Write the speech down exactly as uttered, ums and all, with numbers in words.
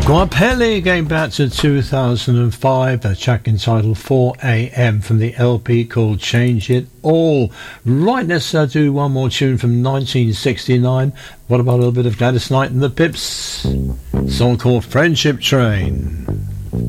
Guapelli going back to two thousand five, a track entitled four A M from the L P called Change It All. Right, let's uh, do one more tune from nineteen sixty-nine. What about a little bit of Gladys Knight and the Pips? A song called Friendship Train.